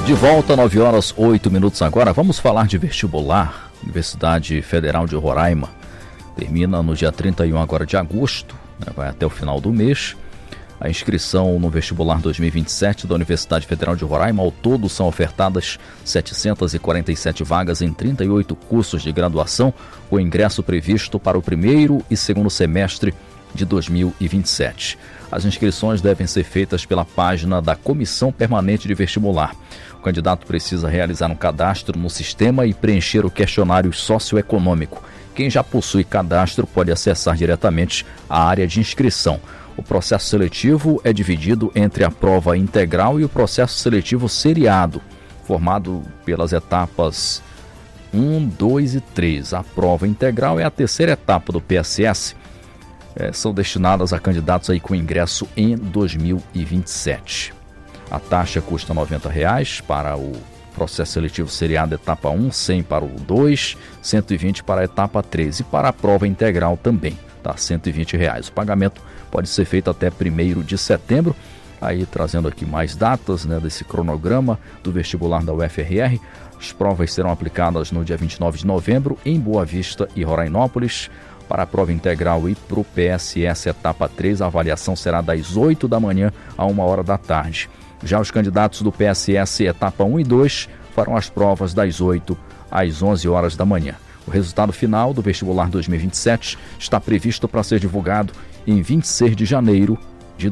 De volta, 9h08 agora. Vamos falar de vestibular. Universidade Federal de Roraima termina no dia 31 agora de agosto, né? Vai até o final do mês. A inscrição no vestibular 2027 da Universidade Federal de Roraima, ao todo são ofertadas 747 vagas em 38 cursos de graduação, com ingresso previsto para o primeiro e segundo semestre de 2027. As inscrições devem ser feitas pela página da Comissão Permanente de Vestibular. O candidato precisa realizar um cadastro no sistema e preencher o questionário socioeconômico. Quem já possui cadastro pode acessar diretamente a área de inscrição. O processo seletivo é dividido entre a prova integral e o processo seletivo seriado, formado pelas etapas 1, 2 e 3. A prova integral é a terceira etapa do PSS. São destinadas a candidatos aí com ingresso em 2027. A taxa custa R$ 90 para o processo seletivo seriado etapa 1, 100 para o 2, 120 para a etapa 3 e para a prova integral também, tá? R$ 120. O pagamento pode ser feito até 1º de setembro. Aí trazendo aqui mais datas, né, desse cronograma do vestibular da UFRR. As provas serão aplicadas no dia 29 de novembro em Boa Vista e Rorainópolis. Para a prova integral e para o PSS etapa 3, a avaliação será das 8 da manhã a 1 hora da tarde. Já os candidatos do PSS etapa 1 e 2 farão as provas das 8 às 11 horas da manhã. O resultado final do vestibular 2027 está previsto para ser divulgado em 26 de janeiro de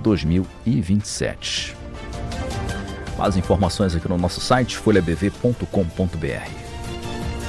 2027. Mais informações aqui no nosso site folhabv.com.br.